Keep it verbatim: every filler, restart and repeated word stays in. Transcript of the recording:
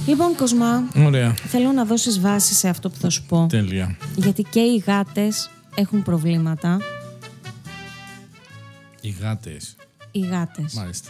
Λοιπόν, Κοσμά, ωραία. Θέλω να δώσεις βάση σε αυτό που θα σου πω. Τέλεια. Γιατί και οι γάτες έχουν προβλήματα. Οι γάτες. Οι γάτες. Μάλιστα.